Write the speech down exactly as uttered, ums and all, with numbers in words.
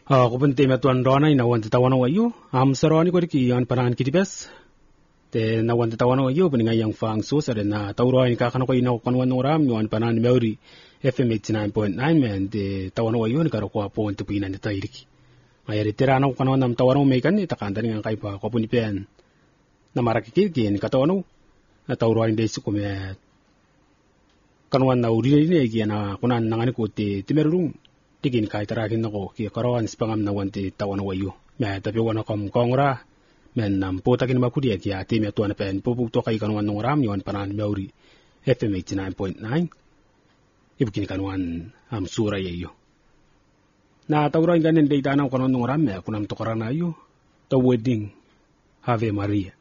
ko pente me tuan rona ina wan tawana wayo am saroni ko ki an panan kitibes te na wan tawana wayo peninga yang fang so sa na tawro in ka kana ko ina ko kanwan oram no an panan meuri F M eighty-nine point nine men te tawana wayo ni karo ko po on tupina ni tairiki ayari terana ko kanwan nam tawana me kan ni takanda ni kai pa ko puni pen na marakiki ki ni katawano na tawro in desi ko me kanwan na uri ni ki na kunan nangani ko te timerung tigin kai tarakin nako ki karawan spangam na wanti tawana wayo me tapi wana kam kongra men nam potakin makudi ki ati me tuana pen pupu to kai kanwan ngoram yon panan meuri F M eighty-nine point nine ibkin kanwan am sura yeyo na tawra nganen de dana kanwan ngoram me kunam to karana yo to wedding Ave Maria